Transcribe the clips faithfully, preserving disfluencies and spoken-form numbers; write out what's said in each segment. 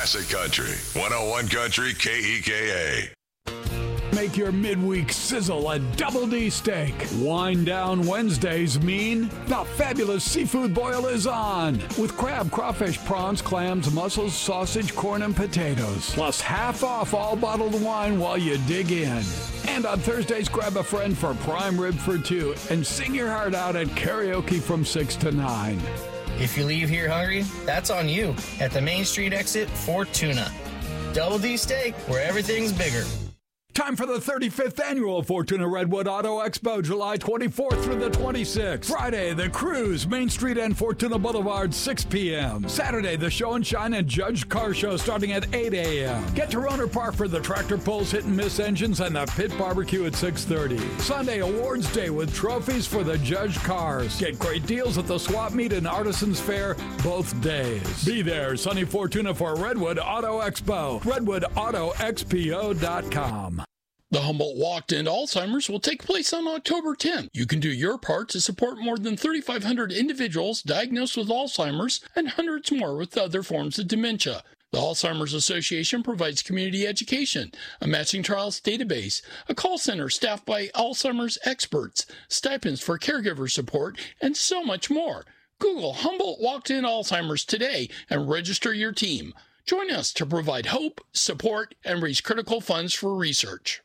Classic Country, one oh one Country K E K A. Make your midweek sizzle a Double D steak. Wind down Wednesdays mean the fabulous seafood boil is on with crab, crawfish, prawns, clams, mussels, sausage, corn, and potatoes. Plus half off all bottled wine while you dig in. And on Thursdays, grab a friend for prime rib for two and sing your heart out at karaoke from six to nine. If you leave here hungry, that's on you at the Main Street exit for Tuna. Double D Steak, where everything's bigger. Time for the thirty-fifth annual Fortuna Redwood Auto Expo, July twenty-fourth through the twenty-sixth. Friday, the Cruise, Main Street and Fortuna Boulevard, six p.m. Saturday, the Show and Shine and Judge Car Show starting at eight a.m. Get to Roner Park for the tractor pulls, hit and miss engines, and the pit barbecue at six thirty. Sunday, Awards Day with trophies for the Judge cars. Get great deals at the Swap Meet and Artisans Fair both days. Be there, sunny Fortuna for Redwood Auto Expo. redwood auto expo dot com. The Humboldt Walk to End Alzheimer's will take place on October tenth. You can do your part to support more than thirty-five hundred individuals diagnosed with Alzheimer's and hundreds more with other forms of dementia. The Alzheimer's Association provides community education, a matching trials database, a call center staffed by Alzheimer's experts, stipends for caregiver support, and so much more. Google Humboldt Walk to End Alzheimer's today and register your team. Join us to provide hope, support, and raise critical funds for research.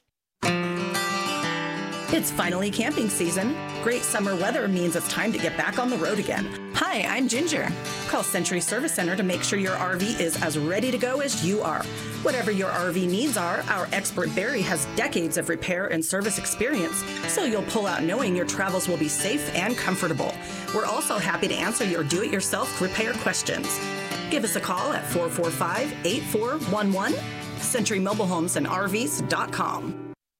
It's finally camping season. Great summer weather means it's time to get back on the road again. Hi, I'm Ginger. Call Century Service Center to make sure your R V is as ready to go as you are. Whatever your R V needs are, our expert Barry has decades of repair and service experience, so you'll pull out knowing your travels will be safe and comfortable. We're also happy to answer your do-it-yourself repair questions. Give us a call at four four five, eight four one one, century mobile homes and R Vs dot com.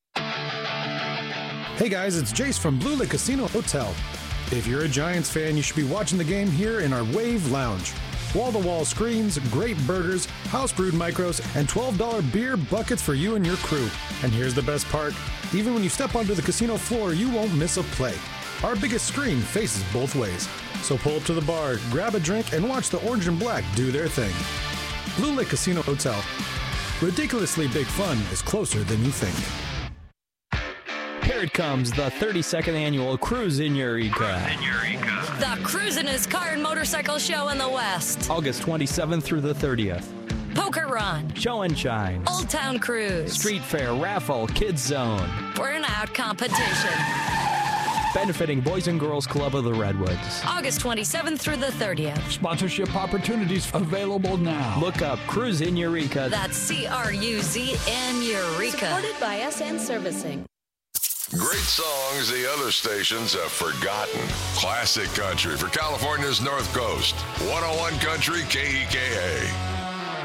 Hey guys, it's Jace from Blue Lake Casino Hotel. If you're a Giants fan, you should be watching the game here in our Wave Lounge. Wall-to-wall screens, great burgers, house-brewed micros, and twelve dollar beer buckets for you and your crew. And here's the best part. Even when you step onto the casino floor, you won't miss a play. Our biggest screen faces both ways. So pull up to the bar, grab a drink, and watch the orange and black do their thing. Blue Lake Casino Hotel. Ridiculously big fun is closer than you think. Here it comes, the thirty-second annual Cruise in Eureka. Cruise in Eureka. The Cruisin'est car and motorcycle show in the West. August twenty-seventh through the thirtieth. Poker Run. Show and Shine. Old Town Cruise. Street Fair, Raffle, Kids Zone. Burnout Competition. Benefiting Boys and Girls Club of the Redwoods. August twenty-seventh through the thirtieth. Sponsorship opportunities available now. Look up Cruise in Eureka. That's C R U Z N Eureka. Supported by S N Servicing. Great songs the other stations have forgotten. Classic Country for California's North Coast. one oh one Country K E K A.